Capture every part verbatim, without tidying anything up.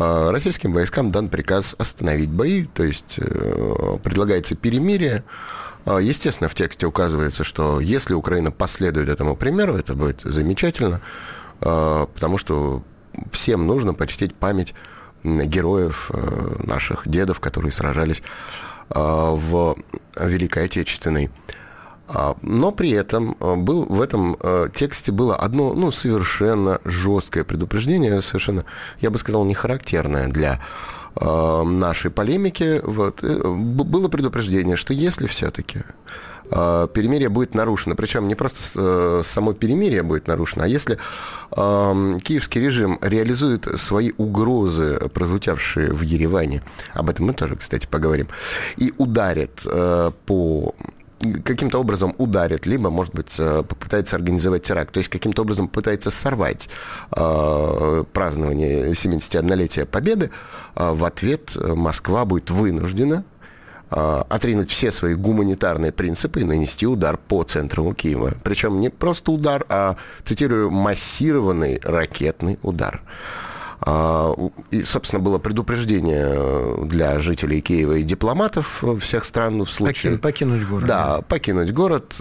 российским войскам дан приказ остановить бои, то есть предлагается перемирие. Естественно, в тексте указывается, что если Украина последует этому примеру, это будет замечательно, потому что всем нужно почтить память героев наших дедов, которые сражались в Великой Отечественной. Но при этом был, в этом тексте было одно, ну, совершенно жесткое предупреждение, совершенно, я бы сказал, не характерное для нашей полемики. Вот, было предупреждение, что если все-таки перемирие будет нарушено, причем не просто само перемирие будет нарушено, а если киевский режим реализует свои угрозы, прозвучавшие в Ереване, об этом мы тоже, кстати, поговорим, и ударит по... каким-то образом ударит, либо, может быть, попытается организовать теракт, то есть каким-то образом пытается сорвать э, празднование семидесятиоднолетия Победы, э, в ответ Москва будет вынуждена э, отринуть все свои гуманитарные принципы и нанести удар по центру Киева. Причем не просто удар, а, цитирую, массированный ракетный удар. И, собственно, было предупреждение для жителей Киева и дипломатов всех стран в случае... Покинуть город. Да, покинуть город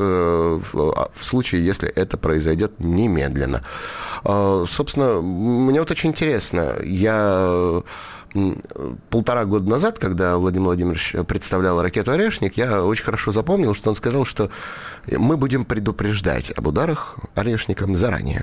в случае, если это произойдет немедленно. Собственно, мне вот очень интересно, я... Полтора года назад, когда Владимир Владимирович представлял ракету «Орешник», я очень хорошо запомнил, что он сказал, что мы будем предупреждать об ударах «Орешником» заранее.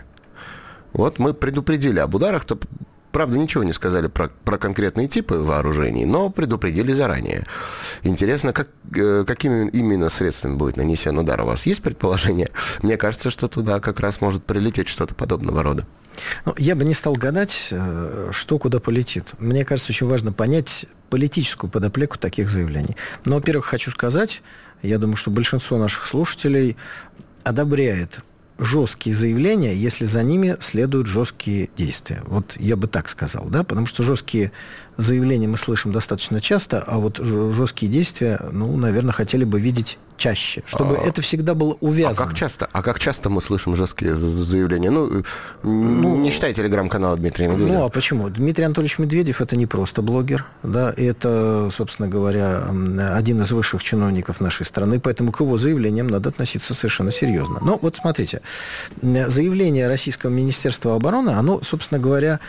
Вот мы предупредили об ударах, то... Правда, ничего не сказали про, про конкретные типы вооружений, но предупредили заранее. Интересно, как, какими именно средствами будет нанесен удар? У вас есть предположение? Мне кажется, что туда как раз может прилететь что-то подобного рода. Ну, я бы не стал гадать, что куда полетит. Мне кажется, очень важно понять политическую подоплеку таких заявлений. Но, во-первых, хочу сказать, я думаю, что большинство наших слушателей одобряет жесткие заявления, если за ними следуют жесткие действия. Вот я бы так сказал, да, потому что жесткие заявления мы слышим достаточно часто, а вот жесткие действия, ну, наверное, хотели бы видеть чаще, чтобы а, это всегда было увязано. А как часто, а как часто мы слышим жесткие заявления? Ну, ну не считай телеграм-канала Дмитрия Медведева. Ну, а почему? Дмитрий Анатольевич Медведев – это не просто блогер, да, это, собственно говоря, один из высших чиновников нашей страны, поэтому к его заявлениям надо относиться совершенно серьезно. Но вот смотрите, заявление Российского Министерства обороны, оно, собственно говоря,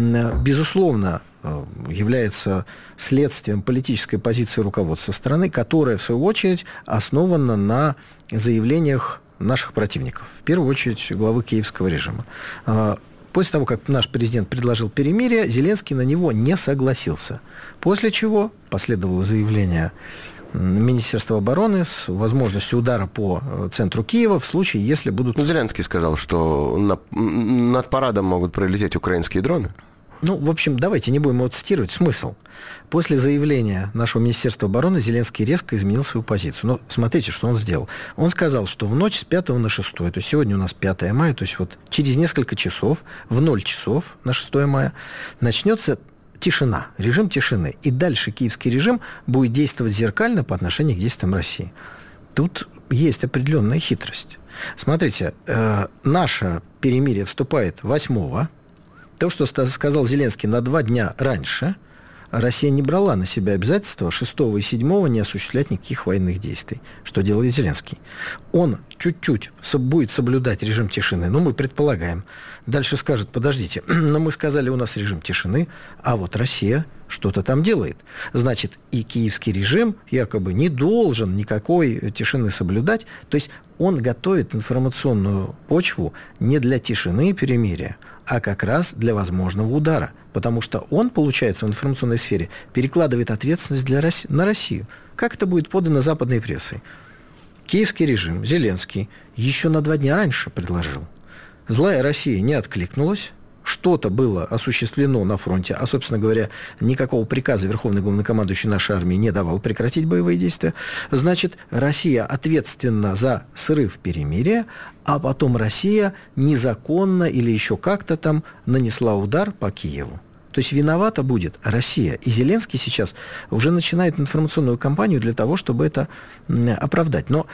безусловно, является следствием политической позиции руководства страны, которая, в свою очередь, основана на заявлениях наших противников, в первую очередь главы киевского режима. После того, как наш президент предложил перемирие, Зеленский на него не согласился. После чего последовало заявление Министерства обороны с возможностью удара по центру Киева в случае, если будут... Ну, Зеленский сказал, что на, над парадом могут пролететь украинские дроны. Ну, в общем, давайте не будем его цитировать. Смысл. После заявления нашего Министерства обороны Зеленский резко изменил свою позицию. Но смотрите, что он сделал. Он сказал, что в ночь с пятого на шестое, то есть сегодня у нас пятое мая, то есть вот через несколько часов, в ноль часов на шестое мая, начнется тишина, режим тишины. И дальше киевский режим будет действовать зеркально по отношению к действиям России. Тут есть определенная хитрость. Смотрите, э, наше перемирие вступает восьмого. То, что сказал Зеленский на два дня раньше, Россия не брала на себя обязательства шестого и седьмого не осуществлять никаких военных действий. Что делает Зеленский? Он чуть-чуть будет соблюдать режим тишины, ну, мы предполагаем. Дальше скажет, подождите, но мы сказали, у нас режим тишины, а вот Россия что-то там делает. Значит, и киевский режим якобы не должен никакой тишины соблюдать. То есть он готовит информационную почву не для тишины и перемирия, а как раз для возможного удара. Потому что он, получается, в информационной сфере перекладывает ответственность для России, на Россию. Как это будет подано западной прессой? Киевский режим, Зеленский, еще на два дня раньше предложил. Злая Россия не откликнулась. Что-то было осуществлено на фронте, а, собственно говоря, никакого приказа Верховный главнокомандующий нашей армии не давал прекратить боевые действия. Значит, Россия ответственна за срыв перемирия, а потом Россия незаконно или еще как-то там нанесла удар по Киеву. То есть виновата будет Россия. И Зеленский сейчас уже начинает информационную кампанию для того, чтобы это оправдать. Но,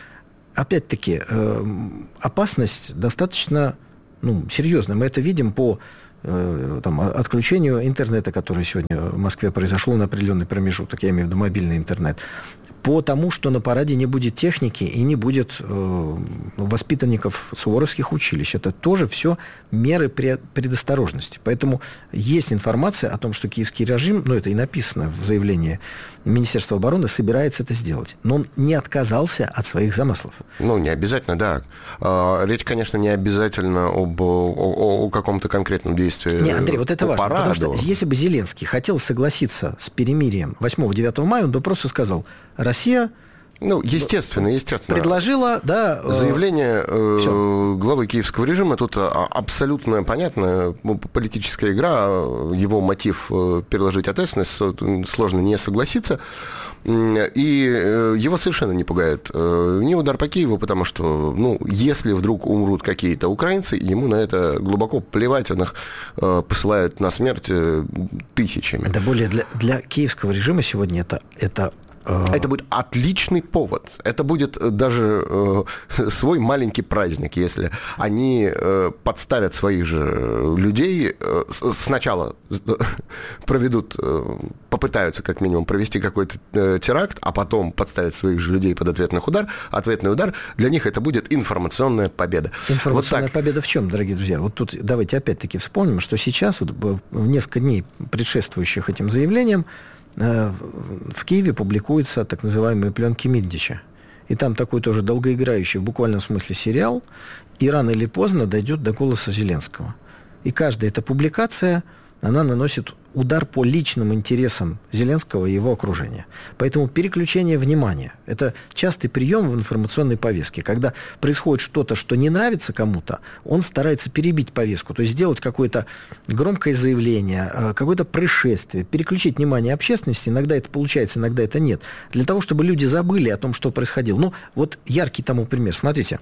опять-таки, опасность достаточно... Ну, серьезно, мы это видим по там, отключению интернета, которое сегодня в Москве произошло на определенный промежуток, я имею в виду мобильный интернет, по тому, что на параде не будет техники и не будет э, воспитанников суворовских училищ. Это тоже все меры предосторожности. Поэтому есть информация о том, что киевский режим, ну, это и написано в заявлении Министерства обороны, собирается это сделать. Но он не отказался от своих замыслов. Ну, не обязательно, да. Речь, конечно, не обязательно об, о, о каком-то конкретном действии. Не, Андрей, вот это важно. Параду. Потому что если бы Зеленский хотел согласиться с перемирием восьмого-девятого мая, он бы просто сказал: Россия... Ну, естественно, естественно. Предложила, да... Заявление э, главы киевского режима, тут абсолютно понятно, политическая игра, его мотив переложить ответственность, сложно не согласиться. И его совершенно не пугает ни удар по Киеву, потому что, ну, если вдруг умрут какие-то украинцы, ему на это глубоко плевать, он их посылает на смерть тысячами. Это более для, для киевского режима сегодня это... это... Это будет отличный повод. Это будет даже э, свой маленький праздник, если они э, подставят своих же людей, э, сначала проведут, э, попытаются как минимум провести какой-то э, теракт, а потом подставят своих же людей под ответный удар. Ответный удар, для них это будет информационная победа. Информационная вот победа в чем, дорогие друзья? Вот тут давайте опять-таки вспомним, что сейчас, вот, в несколько дней предшествующих этим заявлениям, в Киеве публикуются так называемые пленки Миндича. И там такой тоже долгоиграющий, в буквальном смысле, сериал. И рано или поздно дойдет до голоса Зеленского. И каждая эта публикация, она наносит удар по личным интересам Зеленского и его окружения. Поэтому переключение внимания – это частый прием в информационной повестке. Когда происходит что-то, что не нравится кому-то, он старается перебить повестку, то есть сделать какое-то громкое заявление, какое-то происшествие, переключить внимание общественности. Иногда это получается, иногда это нет. Для того, чтобы люди забыли о том, что происходило. Ну, вот яркий тому пример. Смотрите,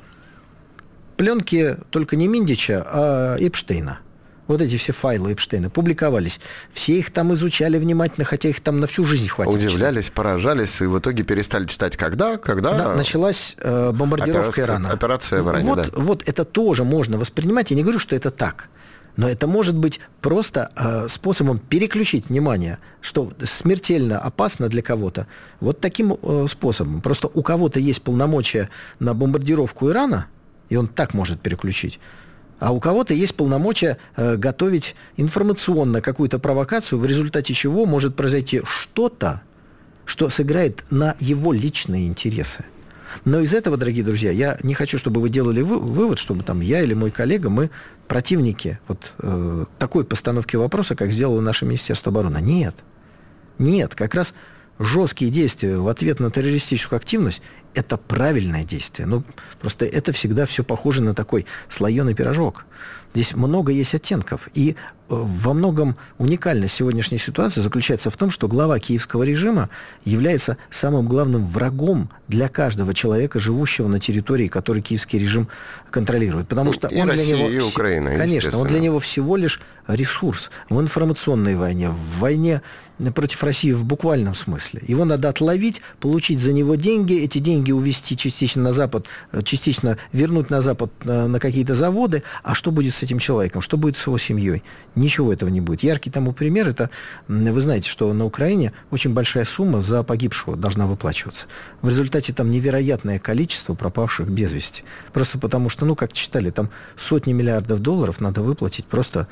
пленки только не Миндича, а Эпштейна. Вот эти все файлы Эпштейна публиковались. Все их там изучали внимательно, хотя их там на всю жизнь хватит. Удивлялись, читать. Поражались, и в итоге перестали читать. Когда? Когда? Да, началась э, бомбардировка операция, Ирана. Операция в Иране, вот, да. Вот это тоже можно воспринимать. Я не говорю, что это так. Но это может быть просто э, способом переключить внимание, что смертельно опасно для кого-то. Вот таким э, способом. Просто у кого-то есть полномочия на бомбардировку Ирана, и он так может переключить. А у кого-то есть полномочия э, готовить информационно какую-то провокацию, в результате чего может произойти что-то, что сыграет на его личные интересы. Но из этого, дорогие друзья, я не хочу, чтобы вы делали вы, вывод, чтобы там я или мой коллега, мы противники вот э, такой постановки вопроса, как сделало наше Министерство обороны. Нет. Нет, как раз жесткие действия в ответ на террористическую активность – это правильное действие. Ну, просто это всегда все похоже на такой слоеный пирожок. Здесь много есть оттенков. И во многом уникальность сегодняшней ситуации заключается в том, что глава киевского режима является самым главным врагом для каждого человека, живущего на территории, которую киевский режим контролирует. Потому что и он Россия, для него... и Украина, конечно, он для него всего лишь ресурс в информационной войне, в войне против России в буквальном смысле. Его надо отловить, получить за него деньги, эти деньги увезти частично на Запад, частично вернуть на Запад на какие-то заводы. А что будет с этим человеком? Что будет с его семьей? Ничего этого не будет. Яркий тому пример – это, вы знаете, что на Украине очень большая сумма за погибшего должна выплачиваться. В результате там невероятное количество пропавших без вести. Просто потому что, ну, как читали, там сотни миллиардов долларов надо выплатить просто,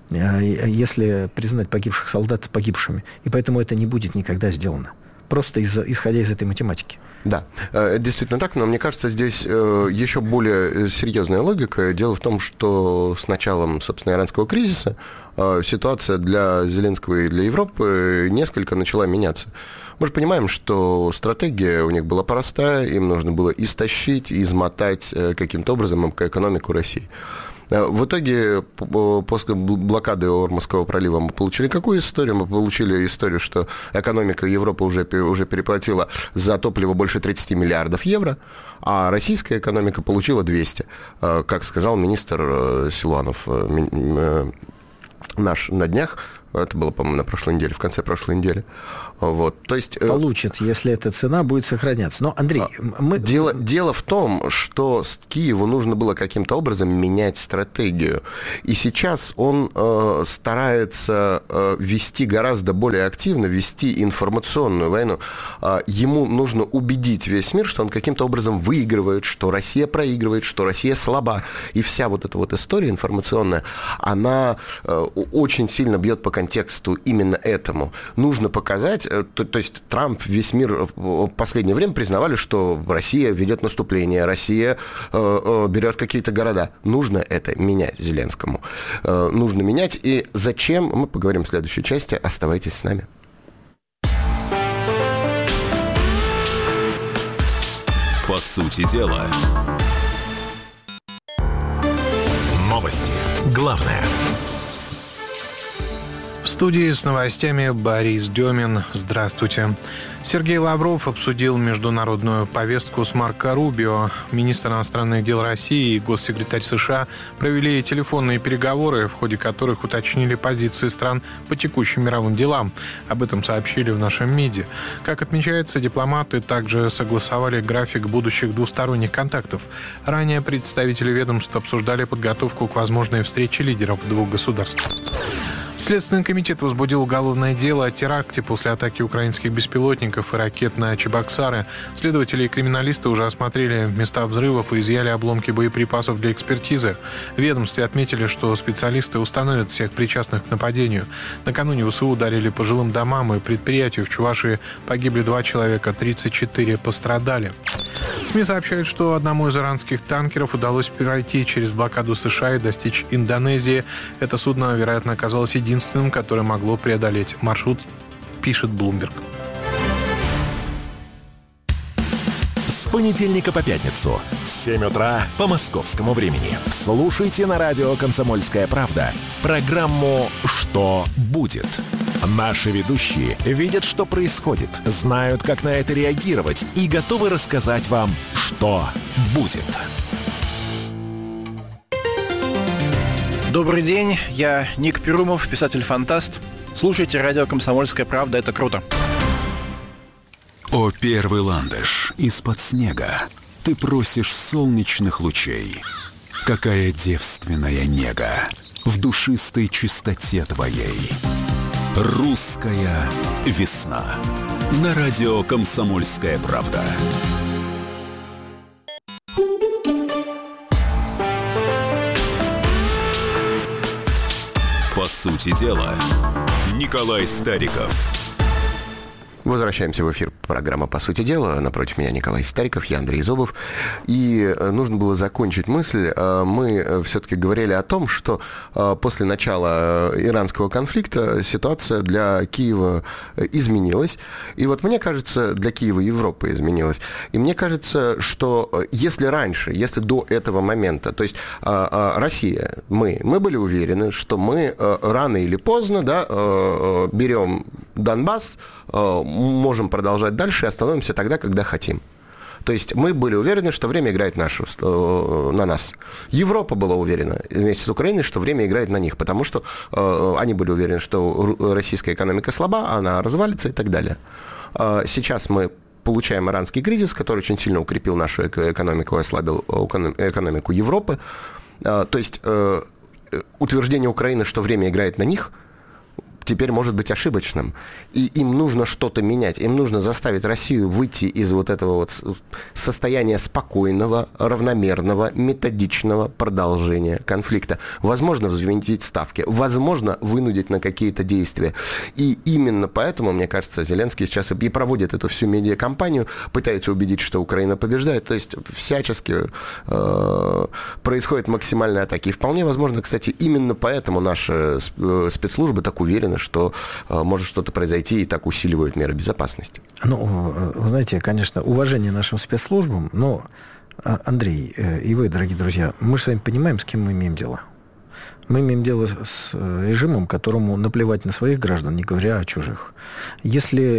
если признать погибших солдат погибшими. И поэтому это не будет никогда сделано. Просто из, исходя из этой математики. Да, это действительно так, но мне кажется, здесь еще более серьезная логика. Дело в том, что с началом, собственно, иранского кризиса ситуация для Зеленского и для Европы несколько начала меняться. Мы же понимаем, что стратегия у них была простая, им нужно было истощить, измотать каким-то образом экономику России. В итоге, после блокады Ормузского пролива мы получили какую историю? Мы получили историю, что экономика Европы уже, уже переплатила за топливо больше тридцать миллиардов евро, а российская экономика получила двести. Как сказал министр Силуанов наш на днях, Это было, по-моему, на прошлой неделе, в конце прошлой недели. Вот, то есть... Получит, если эта цена будет сохраняться. Но, Андрей, мы... Дело, дело в том, что Киеву нужно было каким-то образом менять стратегию. И сейчас он э, старается э, вести гораздо более активно, вести информационную войну. Э, ему нужно убедить весь мир, что он каким-то образом выигрывает, что Россия проигрывает, что Россия слаба. И вся вот эта вот история информационная, она э, очень сильно бьет по контексту именно этому. Нужно показать... То, то есть Трамп, весь мир в последнее время признавали, что Россия ведет наступление, Россия э, э, берет какие-то города. Нужно это менять Зеленскому. Э, нужно менять. И зачем, мы поговорим в следующей части. Оставайтесь с нами. По сути дела. Новости. Главное. В студии с новостями Борис Демин. Здравствуйте. Сергей Лавров обсудил международную повестку с Марко Рубио. Министр иностранных дел России и госсекретарь США провели телефонные переговоры, в ходе которых уточнили позиции стран по текущим мировым делам. Об этом сообщили в нашем МИДе. Как отмечается, дипломаты также согласовали график будущих двусторонних контактов. Ранее представители ведомств обсуждали подготовку к возможной встрече лидеров двух государств. Следственный комитет возбудил уголовное дело о теракте после атаки украинских беспилотников и ракет на Чебоксары. Следователи и криминалисты уже осмотрели места взрывов и изъяли обломки боеприпасов для экспертизы. В ведомстве отметили, что специалисты установят всех причастных к нападению. Накануне ВСУ ударили по жилым домам и предприятию. В Чувашии погибли два человека, тридцать четыре пострадали. СМИ сообщают, что одному из иранских танкеров удалось пройти через блокаду США и достичь Индонезии. Это судно, вероятно, оказалось единственным, которое могло преодолеть маршрут, пишет Bloomberg. С понедельника по пятницу в семь утра по московскому времени слушайте на радио «Комсомольская правда» программу «Что будет?». Наши ведущие видят, что происходит, знают, как на это реагировать и готовы рассказать вам, что будет. Добрый день, я Ник Перумов, писатель-фантаст. Слушайте радио «Комсомольская правда», это круто. О, первый ландыш из-под снега. Ты просишь солнечных лучей. Какая девственная нега в душистой чистоте твоей. Русская весна. На радио «Комсомольская правда». По сути дела, Николай Стариков. Возвращаемся в эфир программы «По сути дела». Напротив меня Николай Стариков, я Андрей Зубов. И нужно было закончить мысль. Мы все-таки говорили о том, что после начала иранского конфликта ситуация для Киева изменилась. И вот мне кажется, для Киева Европа изменилась. И мне кажется, что если раньше, если до этого момента, то есть Россия, мы, мы были уверены, что мы рано или поздно, да, берем Донбасс, можем продолжать дальше и остановимся тогда, когда хотим. То есть мы были уверены, что время играет нашу, на нас. Европа была уверена вместе с Украиной, что время играет на них, потому что э, они были уверены, что российская экономика слаба, она развалится и так далее. Э, сейчас мы получаем иранский кризис, который очень сильно укрепил нашу экономику, ослабил экономику Европы. Э, то есть э, утверждение Украины, что время играет на них, теперь может быть ошибочным. И им нужно что-то менять. Им нужно заставить Россию выйти из вот этого вот состояния спокойного, равномерного, методичного продолжения конфликта. Возможно, взвинтить ставки. Возможно, вынудить на какие-то действия. И именно поэтому, мне кажется, Зеленский сейчас и проводит эту всю медиакампанию, пытается убедить, что Украина побеждает. То есть всячески э, происходят максимальные атаки. И вполне возможно, кстати, именно поэтому наши спецслужбы так уверены, что э, может что-то произойти и так усиливают меры безопасности. Ну, вы знаете, конечно, уважение нашим спецслужбам, но, Андрей, и вы, дорогие друзья, мы же с вами понимаем, с кем мы имеем дело. Мы имеем дело с режимом, которому наплевать на своих граждан, не говоря о чужих. Если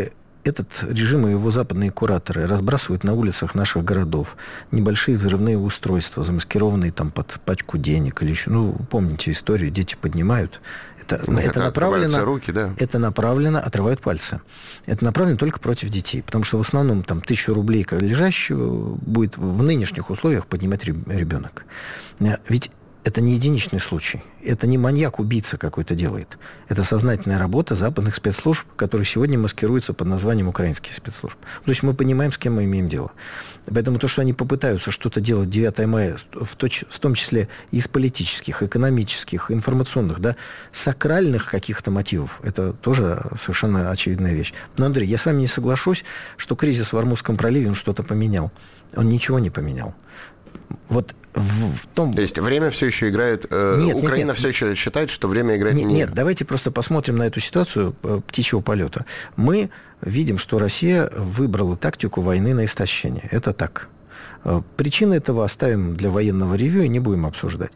этот режим и его западные кураторы разбрасывают на улицах наших городов небольшие взрывные устройства, замаскированные там под пачку денег или еще. Ну, помните историю, дети поднимают. Это, ну, это направлено, руки, да. это направлено, отрывают пальцы. Это направлено только против детей, потому что в основном там тысячу рублей лежащую будет в нынешних условиях поднимать ребенок. Ведь это не единичный случай. Это не маньяк-убийца какой-то делает. Это сознательная работа западных спецслужб, которые сегодня маскируются под названием украинские спецслужбы. То есть мы понимаем, с кем мы имеем дело. Поэтому то, что они попытаются что-то делать девятого мая, в, точ- в том числе из политических, экономических, информационных, да, сакральных каких-то мотивов, это тоже совершенно очевидная вещь. Но, Андрей, я с вами не соглашусь, что кризис в Ормузском проливе, он что-то поменял. Он ничего не поменял. Вот в, в том... То есть время все еще играет... Э, нет, Украина нет, нет. все еще считает, что время играет... Нет, не... нет, давайте просто посмотрим на эту ситуацию птичьего полета. Мы видим, что Россия выбрала тактику войны на истощение. Это так. Причины этого оставим для военного ревью и не будем обсуждать.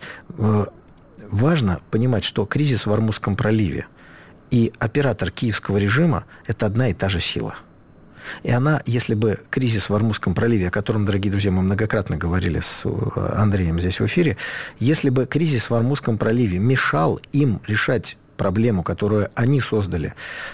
Важно понимать, что кризис в Ормузском проливе и оператор киевского режима – это одна и та же сила. И она, если бы кризис в Ормузском проливе, о котором, дорогие друзья, мы многократно говорили с Андреем здесь в эфире, если бы кризис в Ормузском проливе мешал им решать проблему, которую они создали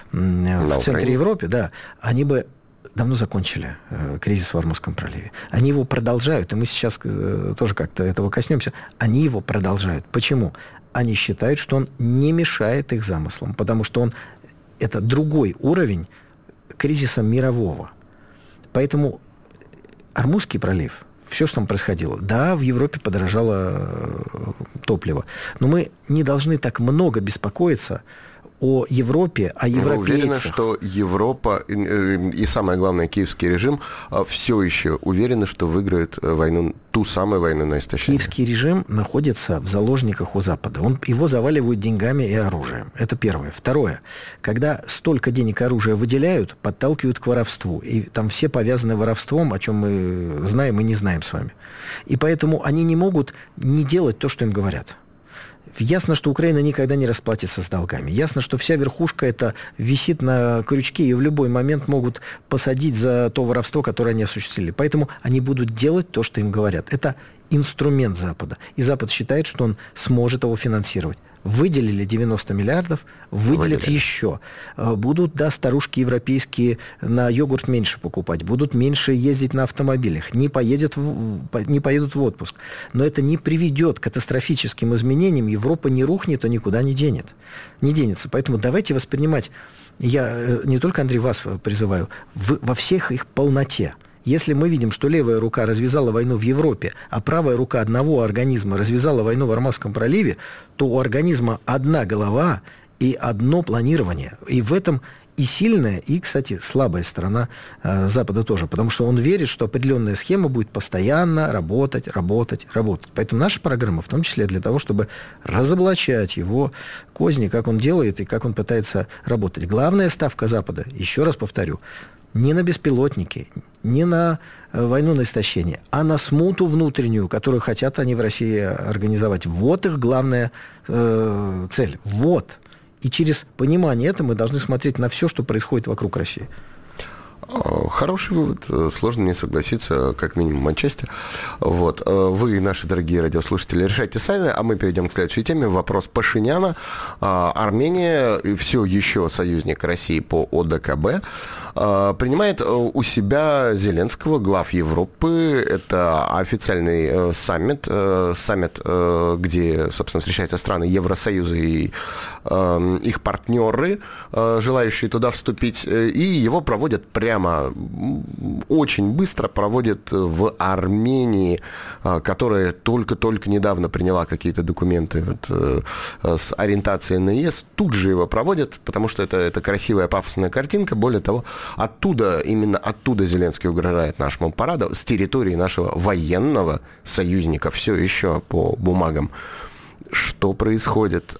в центре Европы, да, они бы давно закончили э, кризис в Ормузском проливе. Они его продолжают, и мы сейчас э, тоже как-то этого коснемся. Они его продолжают. Почему? Они считают, что он не мешает их замыслам, потому что он это другой уровень кризиса мирового. Поэтому Ормузский пролив, все, что там происходило, да, в Европе подорожало топливо, но мы не должны так много беспокоиться о Европе, о европейцах. Вы уверены, что Европа и, и самое главное, киевский режим все еще уверены, что выиграют войну, ту самую войну на истощение? Киевский режим находится в заложниках у Запада. Он, его заваливают деньгами и оружием. Это первое. Второе. Когда столько денег и оружия выделяют, подталкивают к воровству. И там все повязаны воровством, о чем мы знаем и не знаем с вами. И поэтому они не могут не делать то, что им говорят. Ясно, что Украина никогда не расплатится с долгами. Ясно, что вся верхушка это висит на крючке, и в любой момент могут посадить за то воровство, которое они осуществили. Поэтому они будут делать то, что им говорят. Это инструмент Запада. И Запад считает, что он сможет его финансировать. Выделили девяносто миллиардов, выделят Выделили. еще. Будут, да, старушки европейские на йогурт меньше покупать, будут меньше ездить на автомобилях, не поедут в, не поедут в отпуск. Но это не приведет к катастрофическим изменениям. Европа не рухнет, а никуда не денет. Не денется. Поэтому давайте воспринимать, я не только, Андрей, вас призываю, в, во всех их полноте. Если мы видим, что левая рука развязала войну в Европе, а правая рука одного организма развязала войну в Ормузском проливе, то у организма одна голова и одно планирование. И в этом и сильная, и, кстати, слабая сторона э, Запада тоже. Потому что он верит, что определенная схема будет постоянно работать, работать, работать. Поэтому наша программа в том числе для того, чтобы разоблачать его козни, как он делает и как он пытается работать. Главная ставка Запада, еще раз повторю, не на беспилотники, не на войну на истощение, а на смуту внутреннюю, которую хотят они в России организовать. Вот их главная э, цель. Вот. И через понимание этого мы должны смотреть на все, что происходит вокруг России. Хороший вывод. Сложно не согласиться, как минимум отчасти. Вот. Вы, наши дорогие радиослушатели, решайте сами, а мы перейдем к следующей теме. Вопрос Пашиняна. Армения, все еще союзник России по О Д К Б, принимает у себя Зеленского, глав Европы. Это официальный саммит, саммит, где, собственно, встречаются страны Евросоюза и их партнеры, желающие туда вступить. И его проводят прямо, очень быстро проводят в Армении, которая только-только недавно приняла какие-то документы вот, с ориентацией на ЕС. Тут же его проводят, потому что это, это красивая пафосная картинка. Более того, оттуда, именно оттуда Зеленский угрожает нашему параду, с территории нашего военного союзника, все еще по бумагам. Что происходит?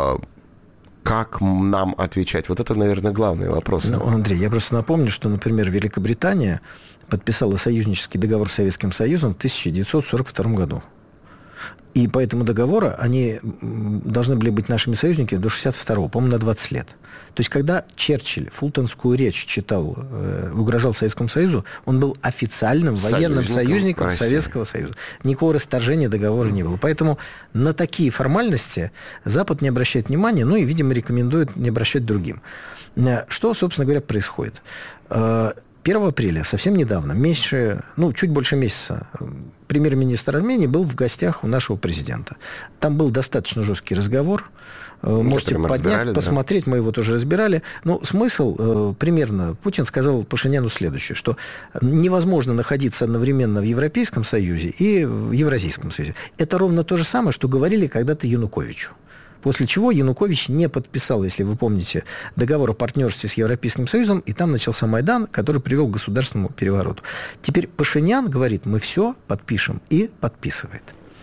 Как нам отвечать? Вот это, наверное, главный вопрос. Ну, Андрей, я просто напомню, что, например, Великобритания подписала союзнический договор с Советским Союзом в тысяча девятьсот сорок втором году. И по этому договору они должны были быть нашими союзниками до шестьдесят второго, по-моему, на двадцать лет. То есть, когда Черчилль фултонскую речь читал, э, угрожал Советскому Союзу, он был официальным военным союзником, союзником Советского Союза. Никакого расторжения договора не было. Поэтому на такие формальности Запад не обращает внимания, ну и, видимо, рекомендует не обращать другим. Что, собственно говоря, происходит? первого апреля, совсем недавно, меньше, ну, чуть больше месяца, премьер-министр Армении был в гостях у нашего президента. Там был достаточно жесткий разговор. Можете поднять, посмотреть, да? Мы его тоже разбирали. Но смысл э, примерно, Путин сказал Пашиняну следующее, что невозможно находиться одновременно в Европейском Союзе и в Евразийском Союзе. Это ровно то же самое, что говорили когда-то Януковичу. После чего Янукович не подписал, если вы помните, договор о партнерстве с Европейским Союзом, и там начался Майдан, который привел к государственному перевороту. Теперь Пашинян говорит, мы все подпишем, и подписывает.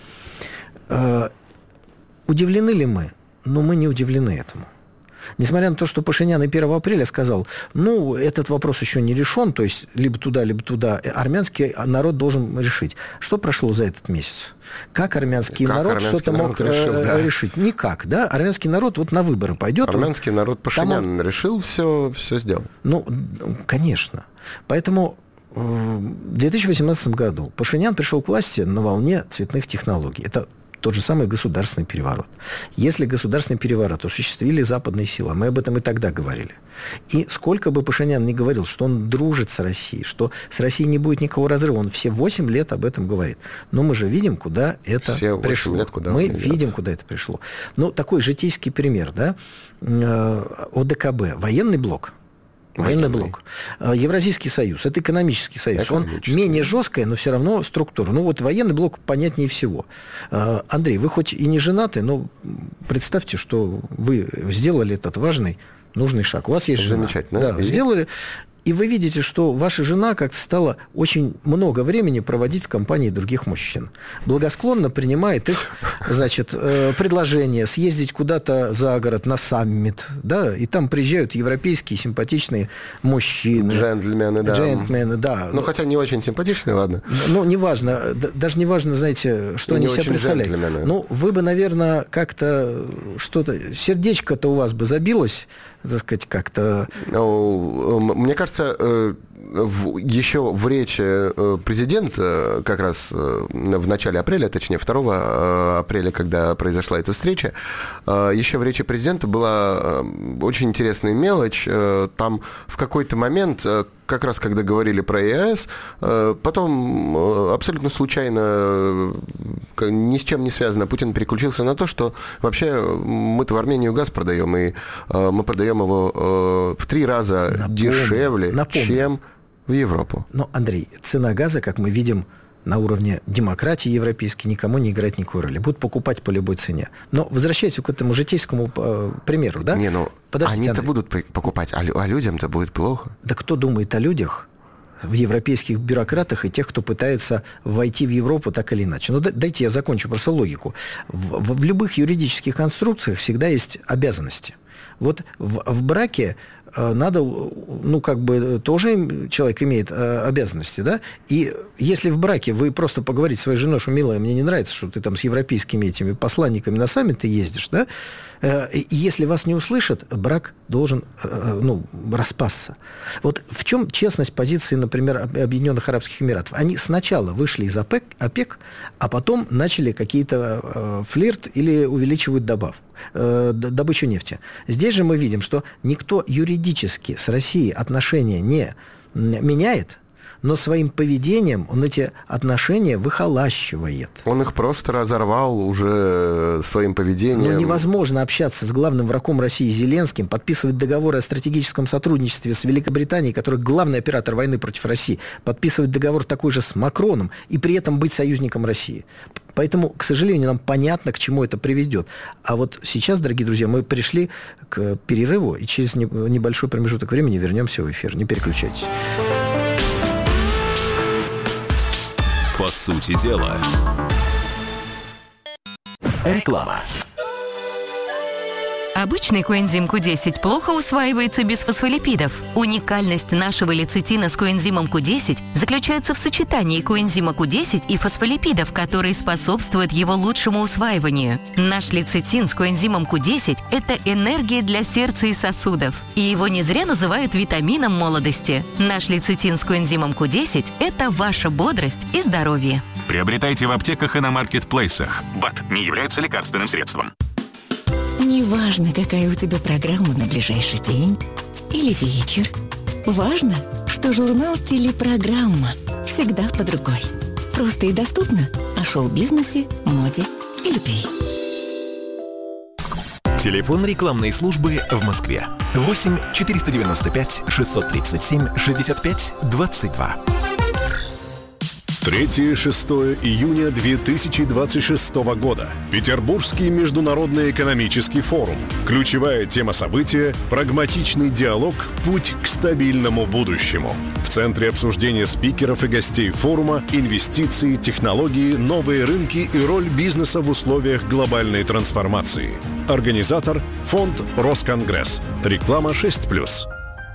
Э, удивлены ли мы? Но мы не удивлены этому. Несмотря на то, что Пашинян и первого апреля сказал, ну, этот вопрос еще не решен, то есть либо туда, либо туда, армянский народ должен решить. Что прошло за этот месяц? Как армянский как народ армянский что-то народ мог решил, да. решить? Никак, да? Армянский народ вот на выборы пойдет. Армянский он, народ Пашинян он... решил, все, все сделал. Ну, конечно. Поэтому в две тысячи восемнадцатом году Пашинян пришел к власти на волне цветных технологий. Это тот же самый государственный переворот. Если государственный переворот осуществили западные силы, мы об этом и тогда говорили. И сколько бы Пашинян ни говорил, что он дружит с Россией, что с Россией не будет никакого разрыва, он все восемь лет об этом говорит. Но мы же видим, куда это все пришло. Лет, куда мы видим, куда это пришло. Ну, такой житейский пример, да? ОДКБ, военный блок. Военный блок. Евразийский союз. Это экономический союз. Он менее жесткая, но все равно структура. Ну, вот военный блок понятнее всего. Андрей, вы хоть и не женаты, но представьте, что вы сделали этот важный, нужный шаг. У вас есть жена. Замечательно. Да, сделали. И вы видите, что ваша жена как-то стала очень много времени проводить в компании других мужчин. Благосклонно принимает их, значит, предложение съездить куда-то за город на саммит, да, и там приезжают европейские симпатичные мужчины. Джентльмены, да. Джентльмены, да. Ну, хотя не очень симпатичные, ладно. Ну, неважно. Даже неважно, знаете, что они себя представляют. Ну, вы бы, наверное, как-то что-то... Сердечко-то у вас бы забилось, так сказать, как-то... Ну, мне кажется, еще в речи президента как раз в начале апреля, точнее второго апреля, когда произошла эта встреча, еще в речи президента была очень интересная мелочь. Там в какой-то момент, как раз когда говорили про ЕАЭС, потом абсолютно случайно, ни с чем не связано, Путин переключился на то, что вообще мы-то в Армению газ продаем, и мы продаем его в три раза напомню, дешевле, напомню. чем в Европу. Но, Андрей, цена газа, как мы видим, на уровне демократии европейской никому не играет никакой роли. Будут покупать по любой цене. Но возвращаясь к этому житейскому э, примеру, да? Не, ну, они-то Андрей. будут покупать, а, а людям-то будет плохо. Да кто думает о людях, в европейских бюрократах и тех, кто пытается войти в Европу так или иначе? Ну, дайте я закончу просто логику. В, в, в любых юридических конструкциях всегда есть обязанности. Вот в, в браке э, надо, ну, как бы, тоже человек имеет э, обязанности, да? И если в браке вы просто поговорите с своей женой, что, милая, мне не нравится, что ты там с европейскими этими посланниками на саммиты ездишь, да? Э, и если вас не услышат, брак должен, э, ну, распасться. Вот в чем честность позиции, например, Объединенных Арабских Эмиратов? Они сначала вышли из ОПЕК, ОПЕК а потом начали какие-то э, флирт или увеличивают добавку, э, добычу нефти. Здесь же мы видим, что никто юридически с Россией отношения не меняет, но своим поведением он эти отношения выхолащивает. Он их просто разорвал уже своим поведением. Но невозможно общаться с главным врагом России Зеленским, подписывать договоры о стратегическом сотрудничестве с Великобританией, который главный оператор войны против России, подписывать договор такой же с Макроном и при этом быть союзником России. Поэтому, к сожалению, нам понятно, к чему это приведет. А вот сейчас, дорогие друзья, мы пришли к перерыву, и через небольшой промежуток времени вернемся в эфир. Не переключайтесь. По сути дела. Реклама. Обычный коэнзим ку десять плохо усваивается без фосфолипидов. Уникальность нашего лецитина с коэнзимом ку десять заключается в сочетании коэнзима ку десять и фосфолипидов, которые способствуют его лучшему усваиванию. Наш лецитин с коэнзимом ку десять – это энергия для сердца и сосудов. И его не зря называют витамином молодости. Наш лецитин с коэнзимом ку десять – это ваша бодрость и здоровье. Приобретайте в аптеках и на маркетплейсах. БАД не является лекарственным средством. Неважно, какая у тебя программа на ближайший день или вечер. Важно, что журнал «Телепрограмма» всегда под рукой. Просто и доступно о шоу-бизнесе, моде и любви. Телефон рекламной службы в Москве. восемь четыреста девяносто пять шестьсот тридцать семь шестьдесят пять двадцать два. третьего-шестого июня две тысячи двадцать шестого года. Петербургский международный экономический форум. Ключевая тема события – прагматичный диалог «Путь к стабильному будущему». В центре обсуждения спикеров и гостей форума инвестиции, технологии, новые рынки и роль бизнеса в условиях глобальной трансформации. Организатор – фонд «Росконгресс». Реклама шесть плюс.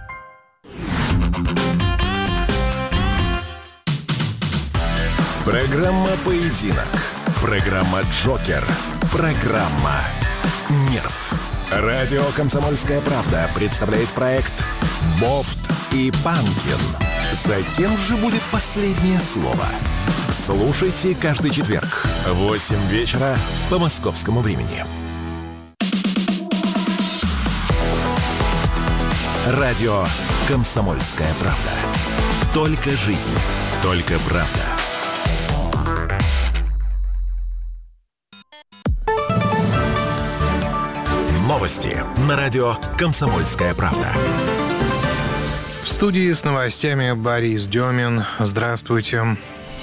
Программа «Поединок». Программа «Джокер». Программа «Нерв». Радио «Комсомольская правда» представляет проект «Бофт и Панкин». За кем же будет последнее слово? Слушайте каждый четверг в восемь вечера по московскому времени. Радио «Комсомольская правда». Только жизнь, только правда. Новости на радио «Комсомольская правда». В студии с новостями Борис Дёмин. Здравствуйте.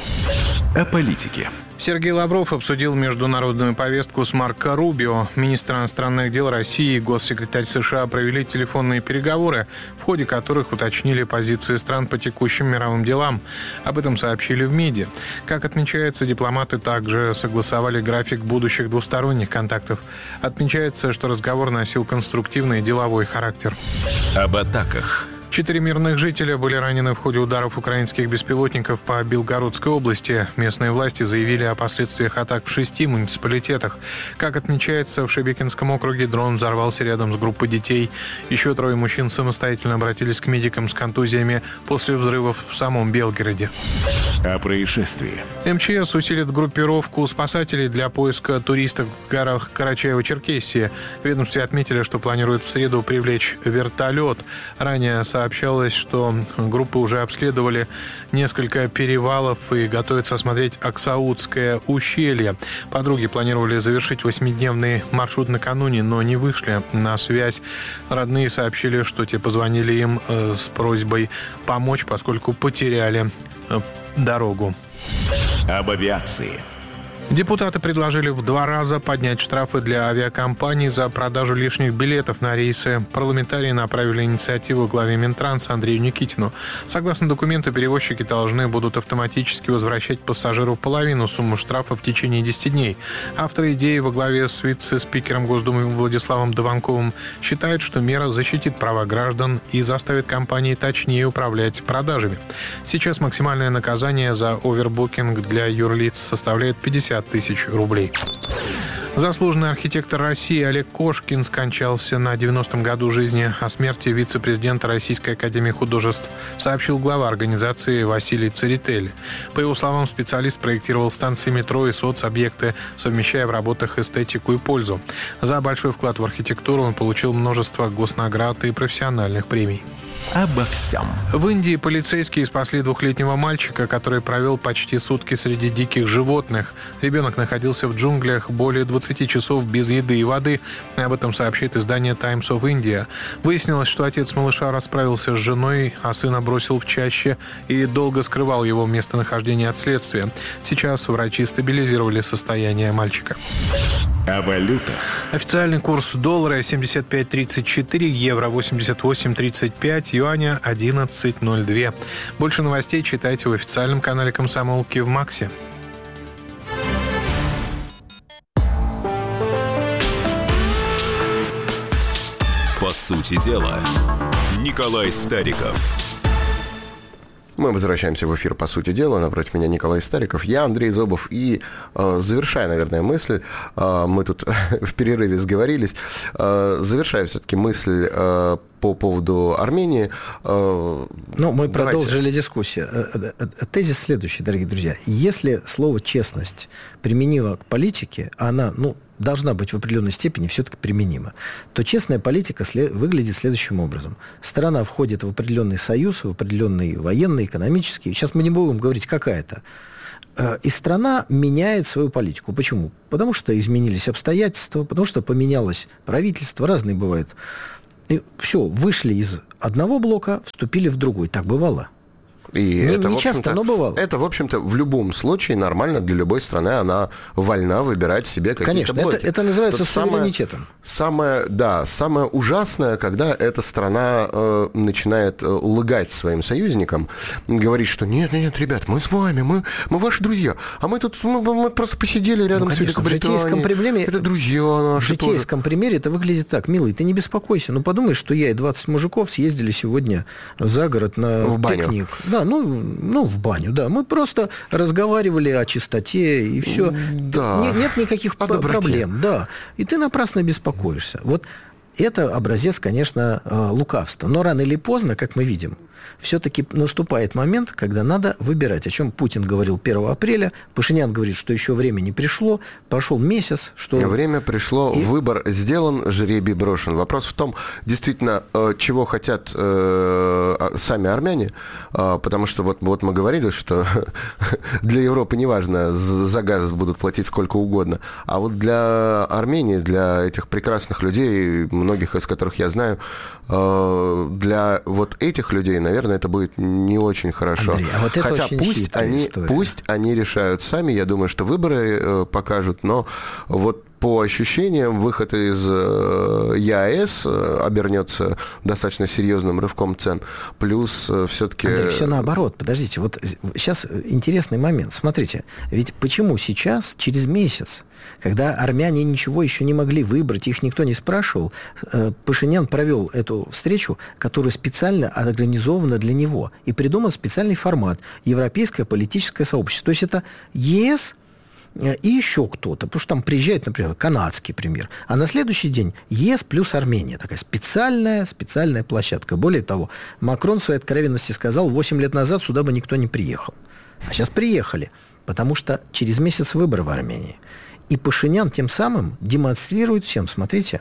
О политике. Сергей Лавров обсудил международную повестку с Марко Рубио. Министр иностранных дел России и госсекретарь США провели телефонные переговоры, в ходе которых уточнили позиции стран по текущим мировым делам. Об этом сообщили в МИДе. Как отмечается, дипломаты также согласовали график будущих двусторонних контактов. Отмечается, что разговор носил конструктивный и деловой характер. Об атаках. Четыре мирных жителя были ранены в ходе ударов украинских беспилотников по Белгородской области. Местные власти заявили о последствиях атак в шести муниципалитетах. Как отмечается, в Шебекинском округе дрон взорвался рядом с группой детей. Еще трое мужчин самостоятельно обратились к медикам с контузиями после взрывов в самом Белгороде. О происшествии. МЧС усилит группировку спасателей для поиска туристов в горах Карачаево-Черкесии. В ведомстве отметили, что планируют в среду привлечь вертолет. Ранее сообщалось, что группы уже обследовали несколько перевалов и готовятся осмотреть Аксаутское ущелье. Подруги планировали завершить восьмидневный маршрут накануне, но не вышли на связь. Родные сообщили, что те позвонили им э, с просьбой помочь, поскольку потеряли э, дорогу. Об авиации. Депутаты предложили в два раза поднять штрафы для авиакомпаний за продажу лишних билетов на рейсы. Парламентарии направили инициативу главе Минтранса Андрею Никитину. Согласно документу, перевозчики должны будут автоматически возвращать пассажиру половину суммы штрафа в течение десяти дней. Авторы идеи во главе с вице-спикером Госдумы Владиславом Дованковым считают, что мера защитит права граждан и заставит компании точнее управлять продажами. Сейчас максимальное наказание за овербукинг для юрлиц составляет пятьдесят тысяч рублей. Заслуженный архитектор России Олег Кошкин скончался на девяностом году жизни. О смерти вице-президента Российской академии художеств сообщил глава организации Василий Церетель. По его словам, специалист проектировал станции метро и соцобъекты, совмещая в работах эстетику и пользу. За большой вклад в архитектуру он получил множество госнаград и профессиональных премий. Обо всем. В Индии полицейские спасли двухлетнего мальчика, который провел почти сутки среди диких животных. Ребенок находился в джунглях более двадцати часов без еды и воды. Об этом сообщает издание Times of India. Выяснилось, что отец малыша расправился с женой, а сына бросил в чаще и долго скрывал его местонахождение от следствия. Сейчас врачи стабилизировали состояние мальчика. О валютах. Официальный курс доллара семьдесят пять тридцать четыре, евро восемьдесят восемь тридцать пять, юаня одиннадцать ноль два. Больше новостей читайте в официальном канале «Комсомолки» в Максе. сути дела». Николай Стариков. Мы возвращаемся в эфир «По сути дела». Напротив меня Николай Стариков, я Андрей Зобов. И, э, завершая, наверное, мысль, э, мы тут в перерыве сговорились, э, завершая все-таки мысль э, по поводу Армении. Э, ну, мы давайте. продолжили дискуссию. Тезис следующий, дорогие друзья. Если слово «честность» применимо к политике, она, ну, должна быть в определенной степени все-таки применима, то честная политика след... выглядит следующим образом. Страна входит в определенный союз, в определенный военный, экономический. Сейчас мы не будем говорить, какая это. И страна меняет свою политику. Почему? Потому что изменились обстоятельства, потому что поменялось правительство, разные бывают. И все, вышли из одного блока, вступили в другой. Так бывало. И не, это, не часто, но бывало. Это, в общем-то, в любом случае нормально для любой страны. Она вольна выбирать себе какие-то Конечно, блоки. это, это называется Тут суверенитетом. Самое, самое, да, самое ужасное, когда эта страна э, начинает лгать своим союзникам, говорить, что нет, нет, нет, ребят, мы с вами, мы, мы ваши друзья, а мы тут мы, мы просто посидели рядом, ну, конечно, с Великобританией. В житейском примере, это друзья наши. В житейском тоже. примере это выглядит так. Милый, ты не беспокойся. Ну, подумай, что я и двадцать мужиков съездили сегодня за город на в баню. Пикник. Да, ну, ну, в баню, да. Мы просто разговаривали о чистоте, и все. Да. Нет, нет никаких о проблем. Да. И ты напрасно беспокоишься. Вот это образец, конечно, лукавства. Но рано или поздно, как мы видим, все-таки наступает момент, когда надо выбирать, о чем Путин говорил первого апреля. Пашинян говорит, что еще время не пришло. Прошел месяц. Что... Время пришло, и... выбор сделан, жребий брошен. Вопрос в том, действительно, чего хотят э, сами армяне, э, потому что вот, вот мы говорили, что для Европы неважно, за газ будут платить сколько угодно, а вот для Армении, для этих прекрасных людей, многих из которых я знаю, э, для вот этих людей, наверное, это будет не очень хорошо. Андрей, а вот это Хотя очень пусть они, пусть они решают сами, я думаю, что выборы э, покажут, но вот по ощущениям, выход из э, ЕАЭС э, обернется достаточно серьезным рывком цен. Плюс э, все-таки... Андрей, все наоборот. Подождите, вот сейчас интересный момент. Смотрите, ведь почему сейчас, через месяц, когда армяне ничего еще не могли выбрать, их никто не спрашивал, э, Пашинян провел эту встречу, которая специально организована для него, и придумал специальный формат – Европейское политическое сообщество. То есть это ЕС и еще кто-то, потому что там приезжает, например, канадский премьер, а на следующий день ЕС плюс Армения, такая специальная, специальная площадка. Более того, Макрон в своей откровенности сказал, восемь лет назад сюда бы никто не приехал. А сейчас приехали, потому что через месяц выборы в Армении. И Пашинян тем самым демонстрирует всем, смотрите,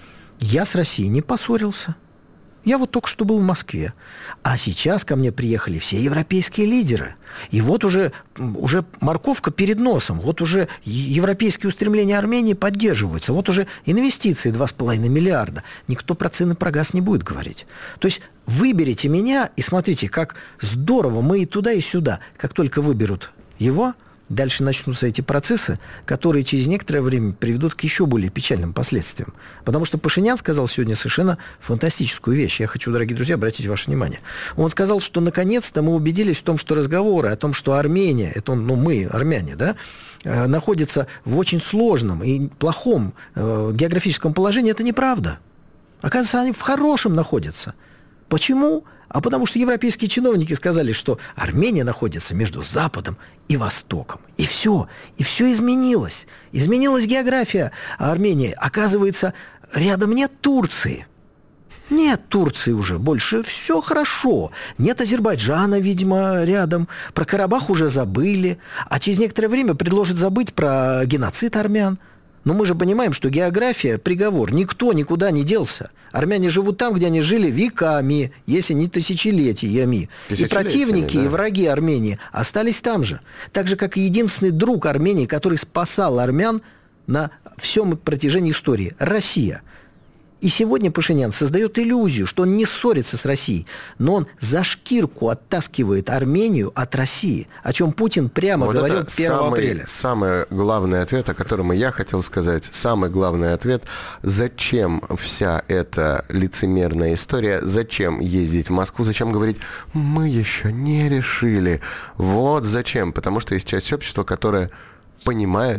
я с Россией не поссорился. Я вот только что был в Москве. А сейчас ко мне приехали все европейские лидеры. И вот уже, уже морковка перед носом. Вот уже европейские устремления Армении поддерживаются. Вот уже инвестиции два с половиной миллиарда. Никто про цены, про газ не будет говорить. То есть выберите меня и смотрите, как здорово мы и туда, и сюда. Как только выберут его, дальше начнутся эти процессы, которые через некоторое время приведут к еще более печальным последствиям. Потому что Пашинян сказал сегодня совершенно фантастическую вещь. Я хочу, дорогие друзья, обратить ваше внимание. Он сказал, что наконец-то мы убедились в том, что разговоры о том, что Армения, это ну, мы, армяне, да, находится в очень сложном и плохом э, географическом положении, это неправда. Оказывается, они в хорошем находятся. Почему? А потому что европейские чиновники сказали, что Армения находится между Западом и Востоком. И все. И все изменилось. Изменилась география Армении. Оказывается, рядом нет Турции. Нет Турции уже больше. Все хорошо. Нет Азербайджана, видимо, рядом. Про Карабах уже забыли. А через некоторое время предложат забыть про геноцид армян. Но мы же понимаем, что география – приговор. Никто никуда не делся. Армяне живут там, где они жили веками, если не тысячелетиями. И противники, да. И враги Армении остались там же. Так же, как и единственный друг Армении, который спасал армян на всем протяжении истории – Россия. И сегодня Пашинян создает иллюзию, что он не ссорится с Россией, но он за шкирку оттаскивает Армению от России, о чем Путин прямо вот говорил первого апреля. Самый главный ответ, о котором и я хотел сказать, самый главный ответ, зачем вся эта лицемерная история, зачем ездить в Москву, зачем говорить, мы еще не решили. Вот зачем, потому что есть часть общества, которая понимает,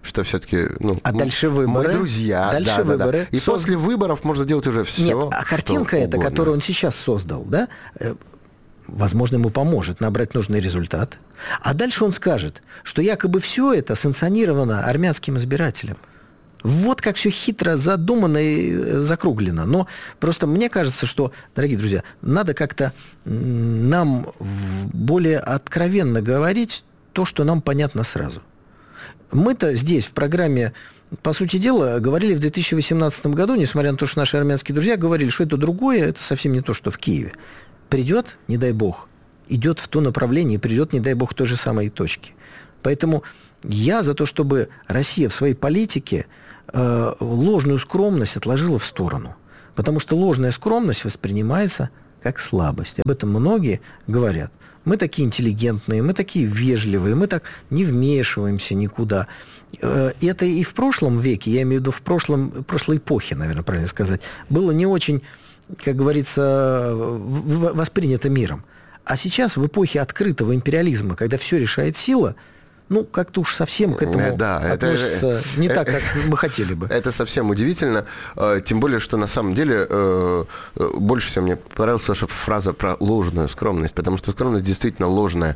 что все-таки... Ну, а мы, дальше выборы. Мы друзья. Дальше да, выборы. Да, да. И Созд... после выборов можно делать уже все, Нет, а картинка эта, угодно. которую он сейчас создал, да, возможно, ему поможет набрать нужный результат. А дальше он скажет, что якобы все это санкционировано армянским избирателем. Вот как все хитро задумано и закруглено. Но просто мне кажется, что, дорогие друзья, надо как-то нам более откровенно говорить то, что нам понятно сразу. Мы-то здесь, в программе, по сути дела, говорили в две тысячи восемнадцатом году, несмотря на то, что наши армянские друзья говорили, что это другое, это совсем не то, что в Киеве. Придет, не дай бог, идет в то направление, и придет, не дай бог, к той же самой точке. Поэтому я за то, чтобы Россия в своей политике э, ложную скромность отложила в сторону. Потому что ложная скромность воспринимается как слабость. Об этом многие говорят. Мы такие интеллигентные, мы такие вежливые, мы так не вмешиваемся никуда. Э, это и в прошлом веке, я имею в виду в прошлом, прошлой эпохе, наверное, правильно сказать, было не очень, как говорится, воспринято миром. А сейчас, в эпохе открытого империализма, когда все решает сила, ну, как-то уж совсем к этому да, относится это, не так, как мы хотели бы. Это совсем удивительно. Тем более, что на самом деле больше всего мне понравилась ваша фраза про ложную скромность, потому что скромность действительно ложная.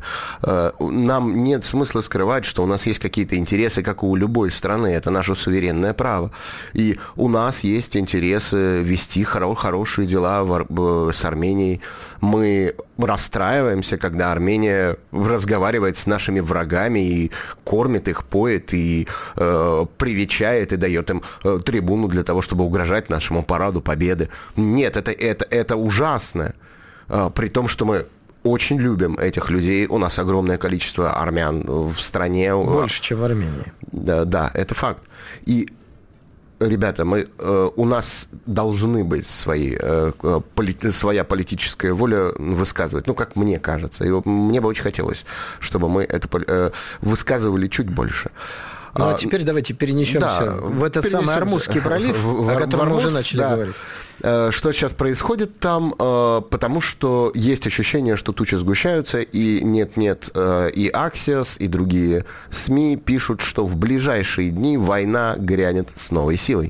Нам нет смысла скрывать, что у нас есть какие-то интересы, как и у любой страны. Это наше суверенное право. И у нас есть интересы вести хоро- хорошие дела в, с Арменией. Мы расстраиваемся, когда Армения разговаривает с нашими врагами и кормит их, поет, и э, привечает, и дает им э, трибуну для того, чтобы угрожать нашему параду победы. Нет, это, это, это ужасно. Э, при том, что мы очень любим этих людей. У нас огромное количество армян в стране. Больше, чем в Армении. Да, да, это факт. И ребята, мы, э, у нас должны быть свои, э, поли, своя политическая воля высказывать, ну, как мне кажется. И мне бы очень хотелось, чтобы мы это э, высказывали чуть больше. Ну, а теперь давайте перенесемся да, в этот самый Армузский пролив, в, о котором мы уже начали да. говорить. Что сейчас происходит там, потому что есть ощущение, что тучи сгущаются, и нет-нет, и Axios, и другие СМИ пишут, что в ближайшие дни война грянет с новой силой.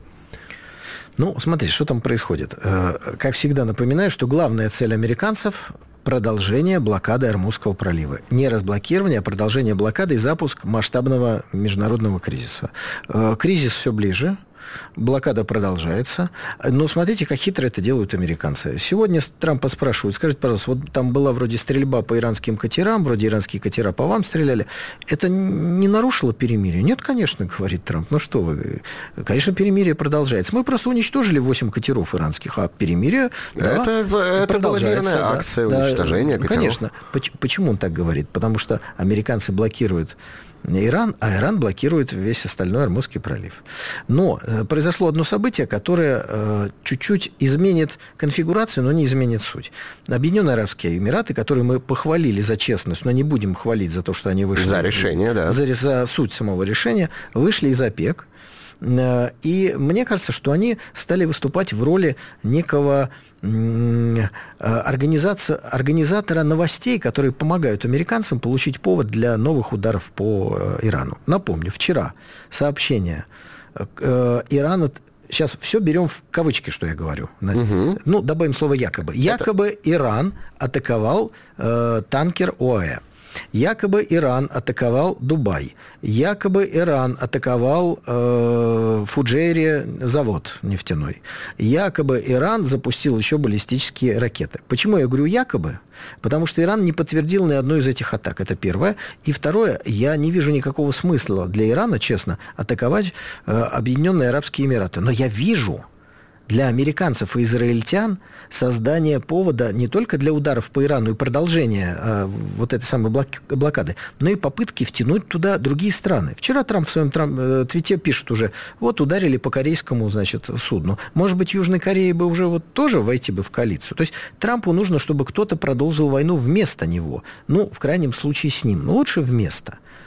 Ну, смотрите, что там происходит. Как всегда напоминаю, что главная цель американцев – продолжение блокады Армузского пролива. Не разблокирование, а продолжение блокады и запуск масштабного международного кризиса. Кризис все ближе. Блокада продолжается. Но смотрите, как хитро это делают американцы. Сегодня Трампа спрашивают, скажите, пожалуйста, вот там была вроде стрельба по иранским катерам, вроде иранские катера по вам стреляли. Это не нарушило перемирие? Нет, конечно, говорит Трамп. Ну что вы, конечно, перемирие продолжается. Мы просто уничтожили восемь катеров иранских, а перемирие да, это, это была мирная да, акция да, уничтожения да, катеров. Конечно. Почему он так говорит? Потому что американцы блокируют Иран, а Иран блокирует весь остальной Армузский пролив. Но э, произошло одно событие, которое э, чуть-чуть изменит конфигурацию, но не изменит суть. Объединенные Арабские Эмираты, которые мы похвалили за честность, но не будем хвалить за то, что они вышли... За решение, да. За, за суть самого решения, вышли из ОПЕК. И мне кажется, что они стали выступать в роли некого организации, организатора новостей, которые помогают американцам получить повод для новых ударов по Ирану. Напомню, вчера сообщение Ирана... Сейчас все берем в кавычки, что я говорю. Угу. Ну, добавим слово «якобы». Якобы Это... Иран атаковал э, танкер ОАЭ. Якобы Иран атаковал Дубай. Якобы Иран атаковал э, Фуджейре завод нефтяной. Якобы Иран запустил еще баллистические ракеты. Почему я говорю якобы? Потому что Иран не подтвердил ни одной из этих атак. Это первое. И второе, я не вижу никакого смысла для Ирана, честно, атаковать э, Объединенные Арабские Эмираты. Но я вижу... для американцев и израильтян создание повода не только для ударов по Ирану и продолжения э, вот этой самой блок- блокады, но и попытки втянуть туда другие страны. Вчера Трамп в своем трам- э, твите пишет уже, вот ударили по корейскому, значит, судну. Может быть, Южной Корее бы уже вот тоже войти бы в коалицию. То есть Трампу нужно, чтобы кто-то продолжил войну вместо него. Ну, в крайнем случае с ним. Но лучше вместо.